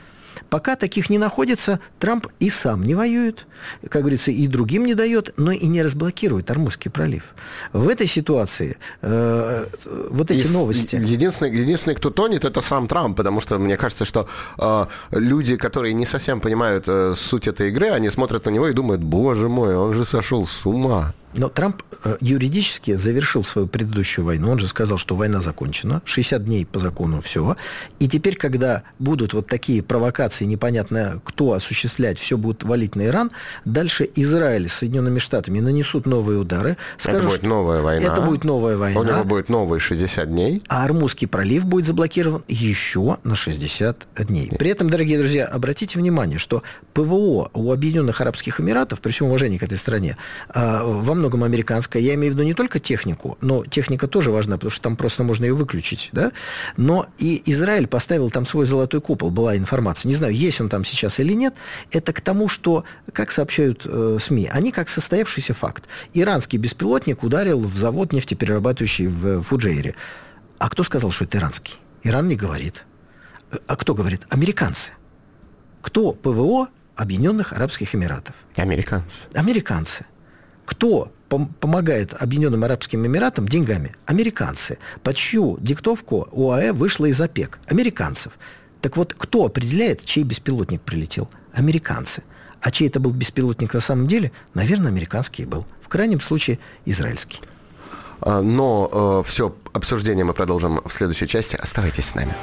Пока таких не находится, Трамп и сам не воюет, как говорится, и другим не дает, но и не разблокирует Ормузский пролив. В этой ситуации э, вот эти и новости... Единственный, единственный, кто тонет, это сам Трамп, потому что мне кажется, что э, люди, которые не совсем понимают э, суть этой игры, они смотрят на него и думают: боже мой, он же сошел с ума. Но Трамп э, юридически завершил свою предыдущую войну. Он же сказал, что война закончена. шестьдесят дней по закону все. И теперь, когда будут вот такие провокации, непонятно кто осуществлять, все будут валить на Иран, дальше Израиль с Соединенными Штатами нанесут новые удары. Скажут, это будет новая война. Это будет новая война. У него будет новые шестьдесят дней. А Ормузский пролив будет заблокирован еще на шестьдесят дней. При этом, дорогие друзья, обратите внимание, что ПВО у Объединенных Арабских Эмиратов, при всем уважении к этой стране, во многом американская. Я имею в виду не только технику, но техника тоже важна, потому что там просто можно ее выключить, да? Но и Израиль поставил там свой золотой купол, была информация. Не знаю, есть он там сейчас или нет. Это к тому, что, как сообщают э, СМИ, они как состоявшийся факт. Иранский беспилотник ударил в завод нефтеперерабатывающий в Фуджейре. А кто сказал, что это иранский? Иран не говорит. А кто говорит? Американцы. Кто ПВО Объединенных Арабских Эмиратов? Американцы. Американцы. Кто пом- помогает Объединенным Арабским Эмиратам деньгами? Американцы. Под чью диктовку ОАЭ вышла из ОПЕК? Американцев. Так вот, кто определяет, чей беспилотник прилетел? Американцы. А чей это был беспилотник на самом деле? Наверное, американский был. В крайнем случае, израильский. Но э, все обсуждение мы продолжим в следующей части. Оставайтесь с нами.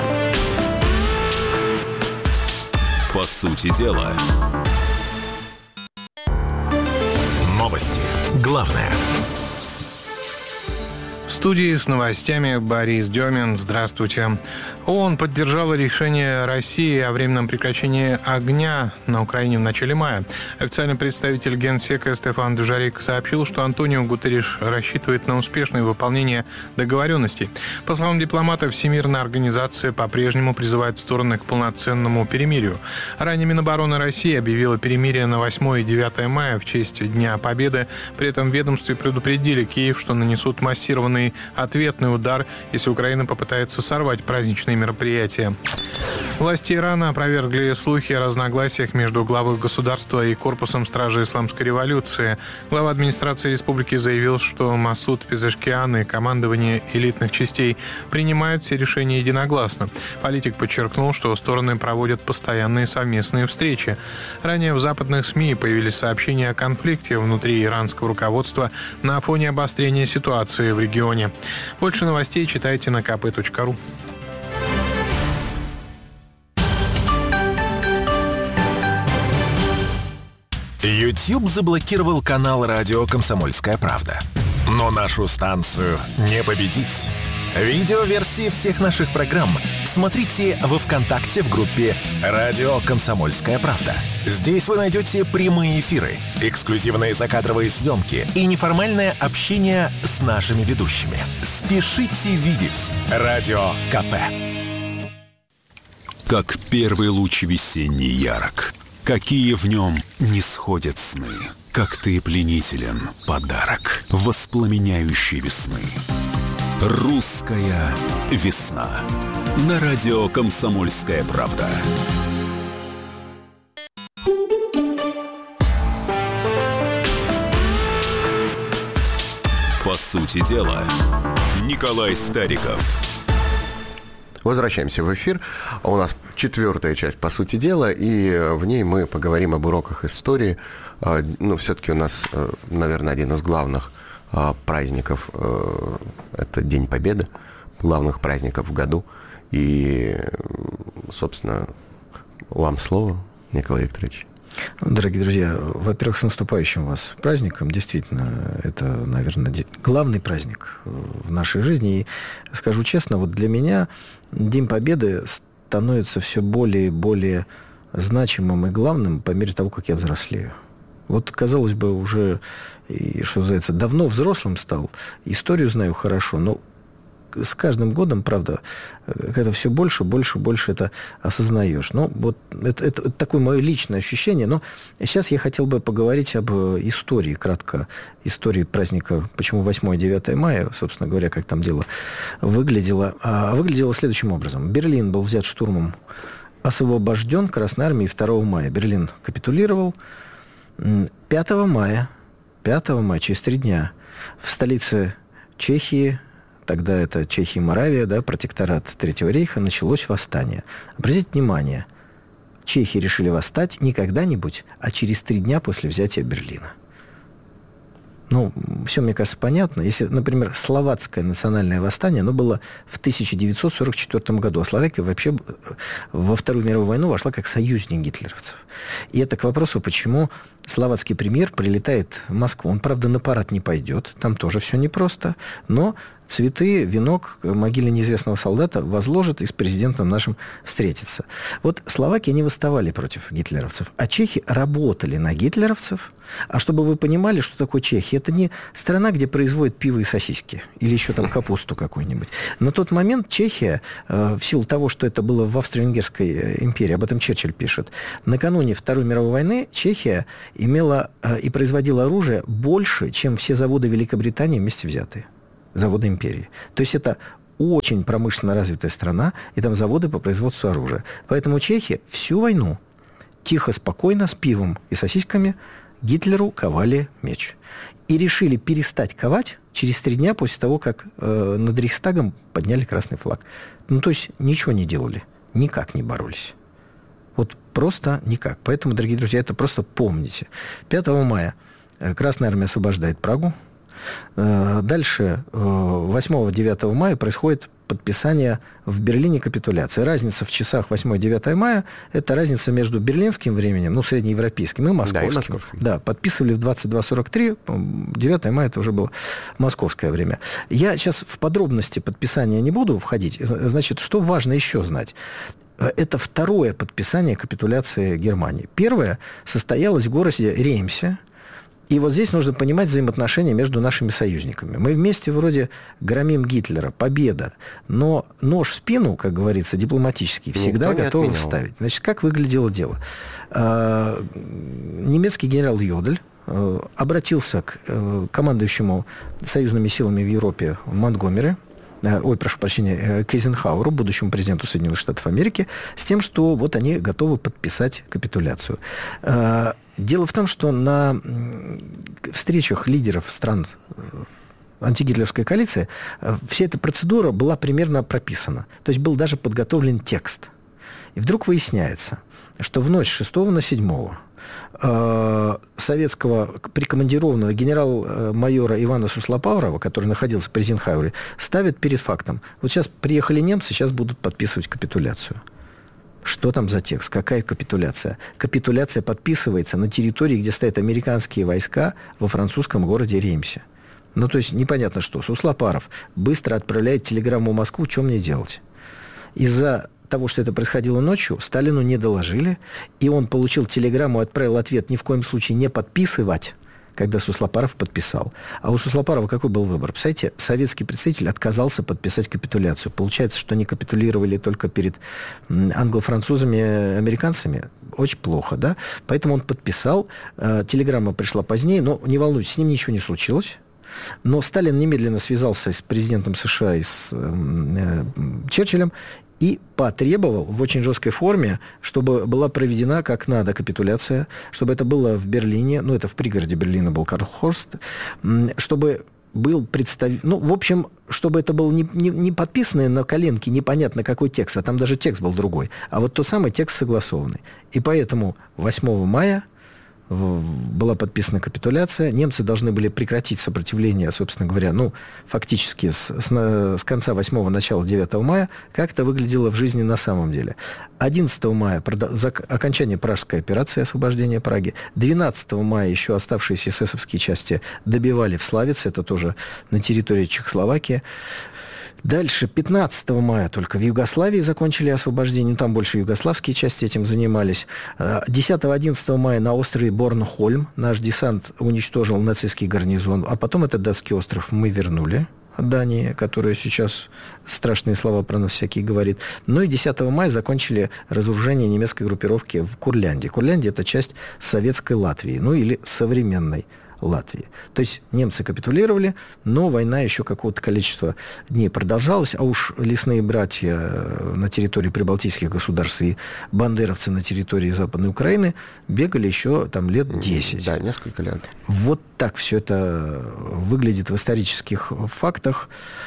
По сути дела. Новости. Главное. В студии с новостями Борис Демин. Здравствуйте. ООН поддержала решение России о временном прекращении огня на Украине в начале мая. Официальный представитель Генсека Стефан Дюжарик сообщил, что Антонио Гутерриш рассчитывает на успешное выполнение договоренностей. По словам дипломата, Всемирная организация по-прежнему призывает стороны к полноценному перемирию. Ранее Минобороны России объявила перемирие на восьмое и девятое мая в честь Дня Победы. При этом в ведомстве предупредили Киев, что нанесут массированный ответный удар, если Украина попытается сорвать праздничные мероприятия. Власти Ирана опровергли слухи о разногласиях между главой государства и корпусом стражи исламской революции. Глава администрации республики заявил, что Масуд Пезешкиан и командование элитных частей принимают все решения единогласно. Политик подчеркнул, что стороны проводят постоянные совместные встречи. Ранее в западных СМИ появились сообщения о конфликте внутри иранского руководства на фоне обострения ситуации в регионе. Больше новостей читайте на ка пэ точка ру. YouTube заблокировал канал «Радио Комсомольская правда». Но нашу станцию не победить. Видеоверсии всех наших программ смотрите во ВКонтакте в группе «Радио Комсомольская правда». Здесь вы найдете прямые эфиры, эксклюзивные закадровые съемки и неформальное общение с нашими ведущими. Спешите видеть «Радио ка пэ». Как первый луч весенний ярок, какие в нем не сходят сны. Как ты пленителен, подарок воспламеняющей весны. Русская весна. На радио «Комсомольская правда». По сути дела, Николай Стариков. Возвращаемся в эфир. У нас четвертая часть, по сути дела, и в ней мы поговорим об уроках истории. Ну, все-таки у нас, наверное, один из главных праздников – это День Победы, главных праздников в году. И, собственно, вам слово, Николай Викторович. Дорогие друзья, во-первых, с наступающим вас праздником. Действительно, это, наверное, главный праздник в нашей жизни. И скажу честно, вот для меня День Победы становится все более и более значимым и главным по мере того, как я взрослею. Вот, казалось бы, уже, что называется, давно взрослым стал, историю знаю хорошо, но с каждым годом, правда, когда все больше, больше, больше это осознаешь. Но вот это, это, это такое мое личное ощущение. Но сейчас я хотел бы поговорить об истории, кратко, истории праздника, почему восьмое и девятое мая, собственно говоря, как там дело выглядело. А выглядело следующим образом. Берлин был взят штурмом освобожден Красной Армией второго мая. Берлин капитулировал. пятого мая, пятого мая, через три дня, в столице Чехии, тогда это Чехия и Моравия, да, протекторат Третьего рейха, началось восстание. Обратите внимание, чехи решили восстать не когда-нибудь, а через три дня после взятия Берлина. Ну, все, мне кажется, понятно. Если, например, словацкое национальное восстание, оно было в тысяча девятьсот сорок четвёртом году, а Словакия вообще во Вторую мировую войну вошла как союзник гитлеровцев. И это к вопросу, почему словацкий премьер прилетает в Москву. Он, правда, на парад не пойдет, там тоже все непросто, но цветы, венок к могиле неизвестного солдата возложат и с президентом нашим встретится. Вот Словакия не восставали против гитлеровцев, а чехи работали на гитлеровцев. А чтобы вы понимали, что такое Чехия, это не страна, где производят пиво и сосиски, или еще там капусту какую-нибудь. На тот момент Чехия, в силу того, что это было в Австро-Венгерской империи, об этом Черчилль пишет, накануне Второй мировой войны Чехия имела и производила оружие больше, чем все заводы Великобритании вместе взятые. Заводы империи. То есть это очень промышленно развитая страна, и там заводы по производству оружия. Поэтому чехи всю войну тихо, спокойно, с пивом и сосисками Гитлеру ковали меч. И решили перестать ковать через три дня после того, как э, над Рейхстагом подняли красный флаг. Ну, то есть ничего не делали, никак не боролись. Вот просто никак. Поэтому, дорогие друзья, это просто помните. пятого мая Красная Армия освобождает Прагу. Дальше, восьмого-девятого мая происходит подписание в Берлине капитуляции. Разница в часах восьмого-девятого мая – это разница между берлинским временем, ну, среднеевропейским, и московским. Да, и московским. Да, подписывали в двадцать два сорок три, девятого мая это уже было московское время. Я сейчас в подробности подписания не буду входить. Значит, что важно еще знать? Это второе подписание капитуляции Германии. Первое состоялось в городе Реймсе. И вот здесь нужно понимать взаимоотношения между нашими союзниками. Мы вместе вроде громим Гитлера, победа, но нож в спину, как говорится, дипломатический, всегда готовы вставить. Значит, как выглядело дело? Немецкий генерал Йодель обратился к командующему союзными силами в Европе Монтгомери, ой, прошу прощения, к Эйзенхауэру, будущему президенту Соединенных Штатов Америки, с тем, что вот они готовы подписать капитуляцию. Дело в том, что на встречах лидеров стран антигитлеровской коалиции вся эта процедура была примерно прописана. То есть был даже подготовлен текст. И вдруг выясняется, что в ночь с шестого на седьмое советского прикомандированного генерал-майора Ивана Суслопаврова, который находился при Эйзенхауэре, ставят перед фактом. Вот сейчас приехали немцы, сейчас будут подписывать капитуляцию. Что там за текст? Какая капитуляция? Капитуляция подписывается на территории, где стоят американские войска во французском городе Реймсе. Ну, то есть непонятно что. Суслопаров быстро отправляет телеграмму в Москву, что мне делать? Из-за того, что это происходило ночью, Сталину не доложили, и он получил телеграмму, отправил ответ ни в коем случае не подписывать, когда Суслопаров подписал. А у Суслопарова какой был выбор? Представляете, советский представитель отказался подписать капитуляцию. Получается, что они капитулировали только перед англо-французами, американцами. Очень плохо, да? Поэтому он подписал. Телеграмма пришла позднее, но не волнуйтесь, с ним ничего не случилось. Но Сталин немедленно связался с президентом США и с э, Черчиллем и потребовал в очень жесткой форме, чтобы была проведена как надо капитуляция, чтобы это было в Берлине, ну, это в пригороде Берлина был Карлхорст, чтобы был представитель... Ну, в общем, чтобы это был не, не, не подписанный на коленке непонятно какой текст, а там даже текст был другой, а вот тот самый текст согласованный. И поэтому восьмого мая была подписана капитуляция. Немцы должны были прекратить сопротивление, собственно говоря, ну, фактически с, с, с конца восьмого, начала девятого мая. Как это выглядело в жизни на самом деле? одиннадцатого мая за окончание Пражской операции освобождения Праги. двенадцатого мая еще оставшиеся эсэсовские части добивали в Славице, это тоже на территории Чехословакии. Дальше, пятнадцатого мая только в Югославии закончили освобождение. Там больше югославские части этим занимались. десятого-одиннадцатого мая на острове Борнхольм наш десант уничтожил нацистский гарнизон. А потом этот датский остров мы вернули Дании, которая сейчас страшные слова про нас всякие говорит. Ну и десятого мая закончили разоружение немецкой группировки в Курляндии. Курляндия – это часть советской Латвии, ну или современной Латвии. То есть немцы капитулировали, но война еще какого-то количества дней продолжалась, а уж лесные братья на территории прибалтийских государств и бандеровцы на территории Западной Украины бегали еще там лет десять. Да, несколько лет. Вот так все это выглядит в исторических фактах.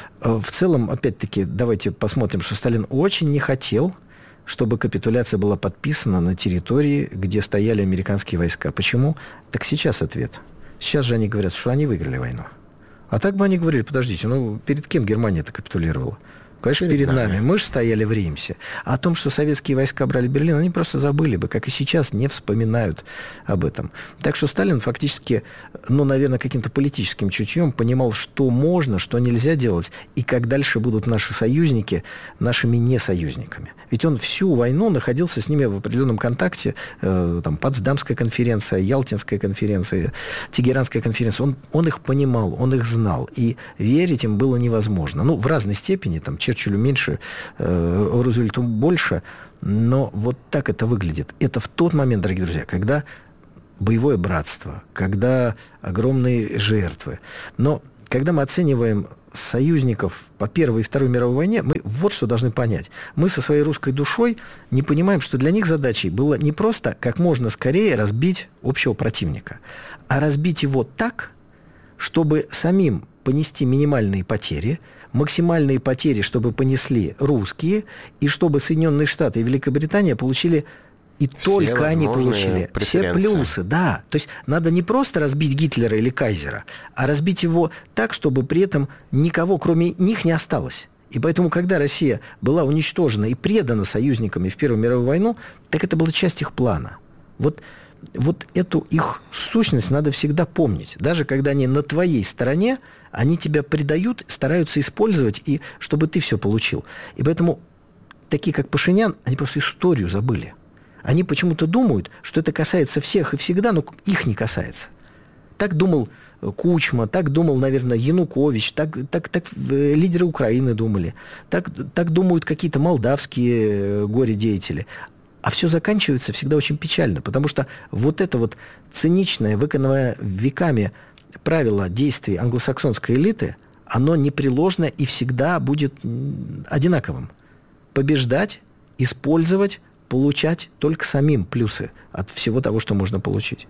В целом, опять-таки, давайте посмотрим, что Сталин очень не хотел, чтобы капитуляция была подписана на территории, где стояли американские войска. Почему? Так сейчас ответ. Сейчас же они говорят, что они выиграли войну. А так бы они говорили, подождите, ну перед кем Германия-то капитулировала? Конечно, перед, перед нами. нами. Мы же стояли в Реймсе. А о том, что советские войска брали Берлин, они просто забыли бы, как и сейчас не вспоминают об этом. Так что Сталин фактически, ну, наверное, каким-то политическим чутьем понимал, что можно, что нельзя делать, и как дальше будут наши союзники нашими несоюзниками. Ведь он всю войну находился с ними в определенном контакте. Э, там, Потсдамская конференция, Ялтинская конференция, Тегеранская конференция. Он, он их понимал, он их знал. И верить им было невозможно. Ну, в разной степени, там, Черчиллю меньше, э, Рузвельту больше, но вот так это выглядит. Это в тот момент, дорогие друзья, когда боевое братство, когда огромные жертвы. Но когда мы оцениваем союзников по Первой и Второй мировой войне, мы вот что должны понять. Мы со своей русской душой не понимаем, что для них задачей было не просто как можно скорее разбить общего противника, а разбить его так, чтобы самим понести минимальные потери, максимальные потери, чтобы понесли русские, и чтобы Соединенные Штаты и Великобритания получили, и все только они получили все плюсы. Да. То есть надо не просто разбить Гитлера или Кайзера, а разбить его так, чтобы при этом никого, кроме них, не осталось. И поэтому, когда Россия была уничтожена и предана союзниками в Первую мировую войну, так это была часть их плана. Вот Вот эту их сущность надо всегда помнить. Даже когда они на твоей стороне, они тебя предают, стараются использовать, и чтобы ты все получил. И поэтому такие, как Пашинян, они просто историю забыли. Они почему-то думают, что это касается всех и всегда, но их не касается. Так думал Кучма, так думал, наверное, Янукович, так, так, так лидеры Украины думали, так, так думают какие-то молдавские горе-деятели. А все заканчивается всегда очень печально, потому что вот это вот циничное, выкованное веками правило действий англосаксонской элиты, оно непреложно и всегда будет одинаковым. Побеждать, использовать, получать только самим плюсы от всего того, что можно получить.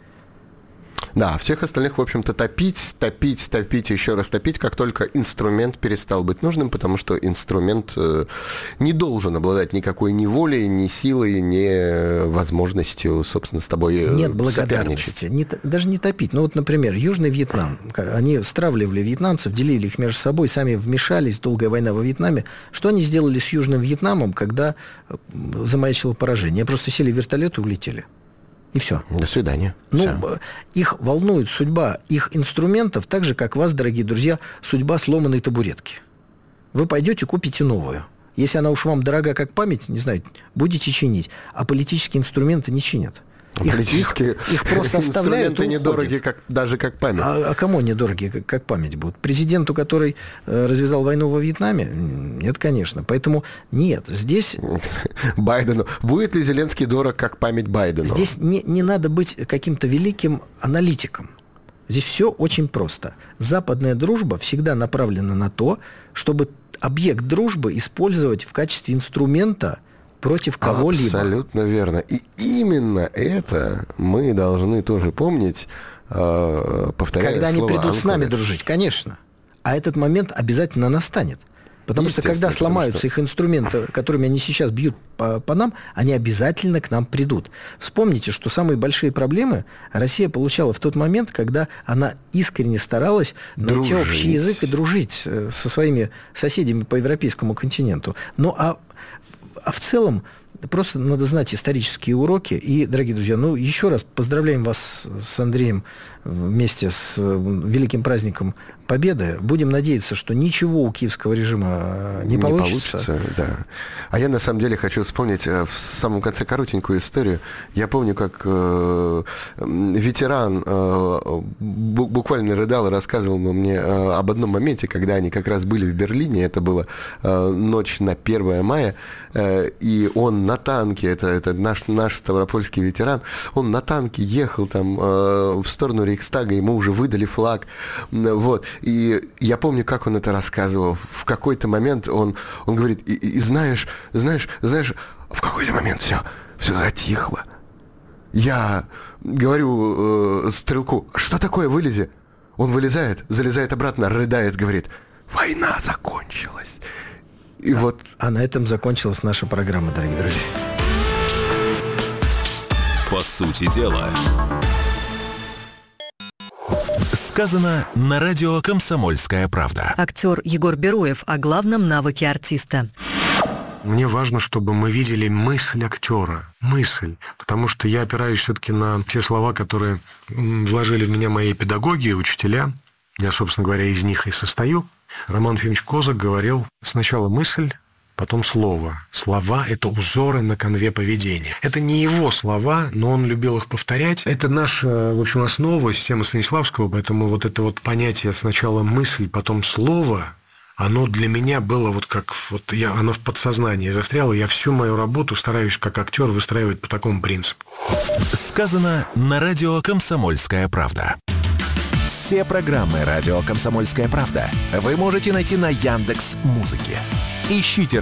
Да, всех остальных, в общем-то, топить, топить, топить, еще раз топить, как только инструмент перестал быть нужным, потому что инструмент э, не должен обладать никакой ни волей, ни силой, ни возможностью, собственно, с тобой э, Нет благодарности. Не, даже не топить. Ну, вот, например, Южный Вьетнам. Они стравливали вьетнамцев, делили их между собой, сами вмешались, долгая война во Вьетнаме. Что они сделали с Южным Вьетнамом, когда замаячило поражение? Просто сели в вертолет и улетели. И все. До свидания. Ну, все. Их волнует судьба их инструментов, так же, как вас, дорогие друзья, судьба сломанной табуретки. Вы пойдете, купите новую. Если она уж вам дорога как память, не знаю, будете чинить. А политические инструменты не чинят. Их, Политические их, их просто оставляют и недороги, как, даже как память. А, а кому недороги, как, как память будут? Президенту, который э, развязал войну во Вьетнаме? Нет, конечно. Поэтому нет, здесь... Байдену. Будет ли Зеленский дорог, как память Байдену? Здесь не, не надо быть каким-то великим аналитиком. Здесь все очень просто. Западная дружба всегда направлена на то, чтобы объект дружбы использовать в качестве инструмента против кого-либо. Абсолютно верно. И именно это мы должны тоже помнить, э, повторяя Когда они слово придут анкоридж. с нами дружить, конечно. А этот момент обязательно настанет. Потому что когда сломаются что... их инструменты, которыми они сейчас бьют по, по нам, они обязательно к нам придут. Вспомните, что самые большие проблемы Россия получала в тот момент, когда она искренне старалась дружить. найти общий язык и дружить со своими соседями по европейскому континенту. Ну, а, а в целом просто надо знать исторические уроки. И, дорогие друзья, ну, еще раз поздравляем вас с Андреем вместе с великим праздником Победы. Будем надеяться, что ничего у киевского режима не, не получится. получится да. А я, на самом деле, хочу вспомнить в самом конце коротенькую историю. Я помню, как э, ветеран э, буквально рыдал и рассказывал мне э, об одном моменте, когда они как раз были в Берлине. Это была э, ночь на первое мая. Э, и он он на танке, это, это наш, наш ставропольский ветеран, он на танке ехал там э, в сторону Рейхстага, ему уже выдали флаг, вот, и я помню, как он это рассказывал. В какой-то момент он, он говорит, и, и знаешь, знаешь, знаешь, в какой-то момент все, все затихло. Я говорю э, стрелку, что такое, вылези? Он вылезает, залезает обратно, рыдает, говорит, война закончилась. И а, вот... а на этом закончилась наша программа, дорогие друзья. По сути дела. Сказано на радио «Комсомольская правда». Актер Егор Бероев о главном навыке артиста. Мне важно, чтобы мы видели мысль актера, мысль, потому что я опираюсь все-таки на те слова, которые вложили в меня мои педагоги и учителя. Я, собственно говоря, из них и состою. Роман Ефимович Козак говорил: сначала мысль, потом слово. Слова – это узоры на конве поведения. Это не его слова, но он любил их повторять. Это наша, в общем, основа, система Станиславского, поэтому вот это вот понятие сначала мысль, потом слово – оно для меня было вот как... Вот я, оно в подсознании застряло. Я всю мою работу стараюсь как актер выстраивать по такому принципу. Сказано на радио «Комсомольская правда». Все программы радио «Комсомольская правда» вы можете найти на Яндекс.Музыке. Ищите